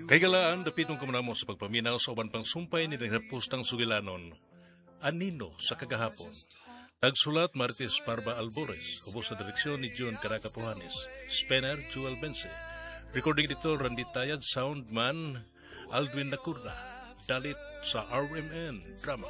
Kay galaan, dapitong kumunamo sa pagpaminaw sa uban pang sumpay ni Nagapustang Sugilanon, anino sa kagahapon. Tagsulat Martis Parba Albores, ubos sa direksyon ni June Caracapuhanes, Spener Joel Bense, recording editor Randy Tayad, soundman Aldwin Lacurna, dalit sa RMN Drama.